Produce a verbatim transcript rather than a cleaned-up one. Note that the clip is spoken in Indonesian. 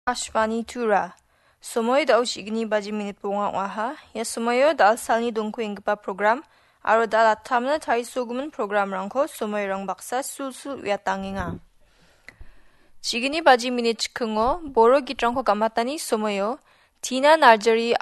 Ashwani Tura. Sumoy daw signi baji minit bunga waha. Ya sumoyo dal salni dongku ingpa program. Aro dal atamna tai sugumun program rangko sumoy rang baksa sulsul wiatanginga. Signi baji minit chikungo boro gitrangko gamatani sumoyo. Tina Narjari